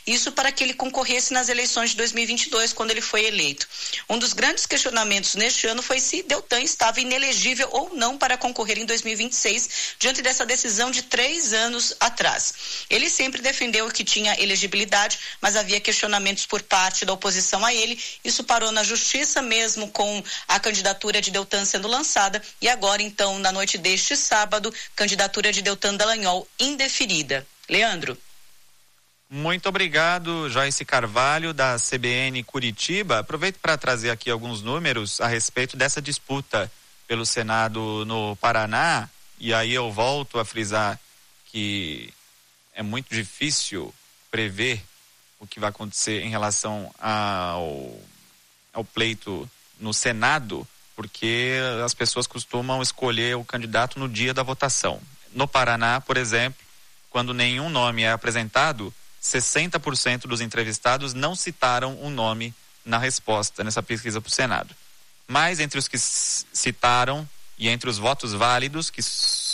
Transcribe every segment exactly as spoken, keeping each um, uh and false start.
isso para que ele concorresse nas eleições de dois mil e vinte e dois, quando ele foi eleito. Um dos grandes questionamentos neste ano foi se Deltan estava inelegível ou não para concorrer em dois mil e vinte e seis, diante dessa decisão de três anos atrás. Ele sempre defendeu que tinha elegibilidade, mas havia questionamentos por parte da oposição a ele. Isso parou na justiça, mesmo com a candidatura de Deltan sendo lançada, e agora, então, na noite deste sábado, candidatura de Deltan Dallagnol indeferida. Leandro. Muito obrigado, Joyce Carvalho, da C B N Curitiba. Aproveito para trazer aqui alguns números a respeito dessa disputa pelo Senado no Paraná, e aí eu volto a frisar que é muito difícil prever o que vai acontecer em relação ao, ao pleito no Senado, porque as pessoas costumam escolher o candidato no dia da votação. No Paraná, por exemplo, quando nenhum nome é apresentado, sessenta por cento dos entrevistados não citaram um nome na resposta nessa pesquisa para o Senado. Mas entre os que citaram e entre os votos válidos, que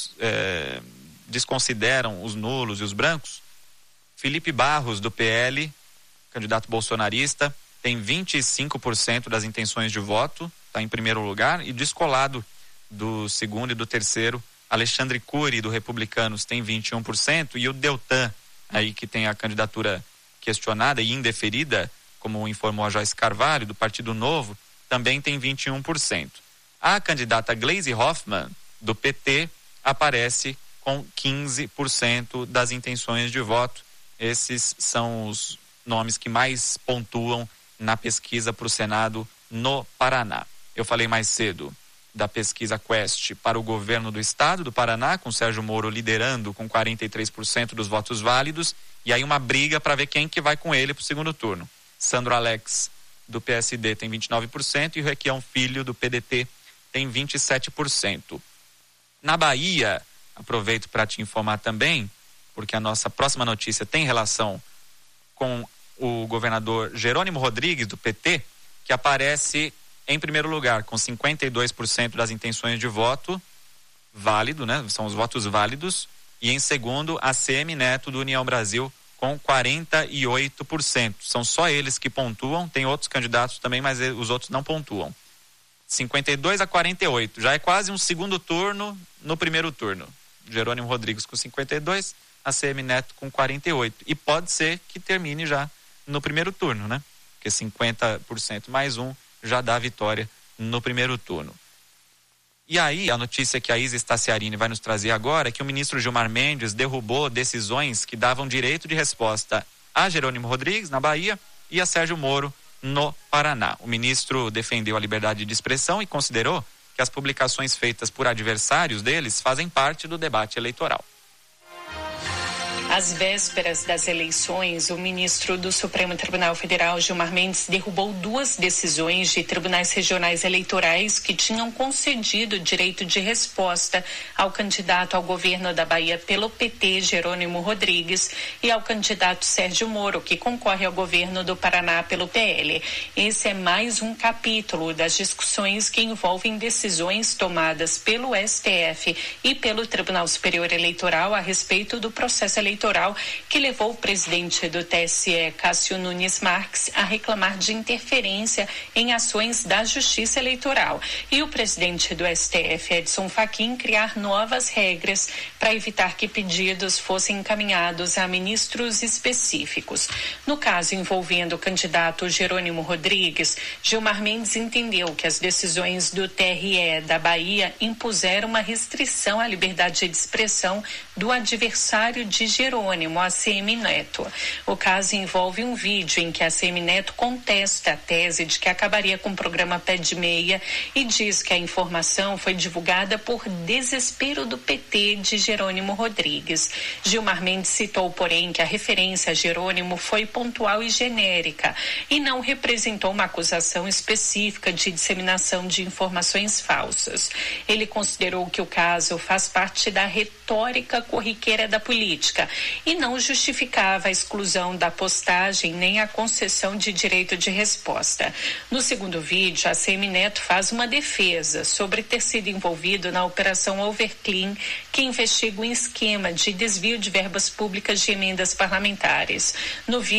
é, desconsideram os nulos e os brancos, Felipe Barros, do P L, candidato bolsonarista, tem vinte e cinco por cento das intenções de voto, está em primeiro lugar, e descolado do segundo e do terceiro, Alexandre Cury, do Republicanos, tem vinte e um por cento, e o Deltan, aí que tem a candidatura questionada e indeferida, como informou a Joyce Carvalho, do Partido Novo, também tem vinte e um por cento. A candidata Gleisi Hoffmann, do P T, aparece com quinze por cento das intenções de voto. Esses são os nomes que mais pontuam na pesquisa para o Senado no Paraná. Eu falei mais cedo da pesquisa Quest para o governo do estado do Paraná, com Sérgio Moro liderando com quarenta e três por cento dos votos válidos, e aí uma briga para ver quem que vai com ele para o segundo turno. Sandro Alex, do P S D, tem vinte e nove por cento, e o Requião Filho, do P D T, tem vinte e sete por cento. Na Bahia, aproveito para te informar também, porque a nossa próxima notícia tem relação com o governador Jerônimo Rodrigues, do P T, que aparece em primeiro lugar com cinquenta e dois por cento das intenções de voto válido, né? São os votos válidos, e em segundo a C M Neto, do União Brasil, com quarenta e oito por cento. São só eles que pontuam, tem outros candidatos também, mas os outros não pontuam. cinquenta e dois a quarenta e oito, já é quase um segundo turno no primeiro turno. Jerônimo Rodrigues com cinquenta e dois, a C M Neto com quarenta e oito. E pode ser que termine já no primeiro turno, né? Porque cinquenta por cento mais um já dá a vitória no primeiro turno. E aí, a notícia que a Isa Staciarini vai nos trazer agora é que o ministro Gilmar Mendes derrubou decisões que davam direito de resposta a Jerônimo Rodrigues, na Bahia, e a Sérgio Moro, no Paraná. O ministro defendeu a liberdade de expressão e considerou que as publicações feitas por adversários deles fazem parte do debate eleitoral. Às vésperas das eleições, o ministro do Supremo Tribunal Federal, Gilmar Mendes, derrubou duas decisões de tribunais regionais eleitorais que tinham concedido direito de resposta ao candidato ao governo da Bahia pelo P T, Jerônimo Rodrigues, e ao candidato Sérgio Moro, que concorre ao governo do Paraná pelo P L. Esse é mais um capítulo das discussões que envolvem decisões tomadas pelo S T F e pelo Tribunal Superior Eleitoral a respeito do processo eleitoral eleitoral que levou o presidente do T S E, Cássio Nunes Marques, a reclamar de interferência em ações da Justiça Eleitoral e o presidente do S T F, Edson Fachin, criar novas regras para evitar que pedidos fossem encaminhados a ministros específicos. No caso envolvendo o candidato Jerônimo Rodrigues, Gilmar Mendes entendeu que as decisões do T R E da Bahia impuseram uma restrição à liberdade de expressão do adversário de Jerônimo, a C M Neto. O caso envolve um vídeo em que a C M Neto contesta a tese de que acabaria com o programa Pé de Meia e diz que a informação foi divulgada por desespero do P T de Jerônimo Rodrigues. Gilmar Mendes citou, porém, que a referência a Jerônimo foi pontual e genérica e não representou uma acusação específica de disseminação de informações falsas. Ele considerou que o caso faz parte da retórica corriqueira da política e não justificava a exclusão da postagem nem a concessão de direito de resposta. No segundo vídeo, a C M Neto faz uma defesa sobre ter sido envolvido na Operação Overclean, que investiga um esquema de desvio de verbas públicas de emendas parlamentares. No vídeo,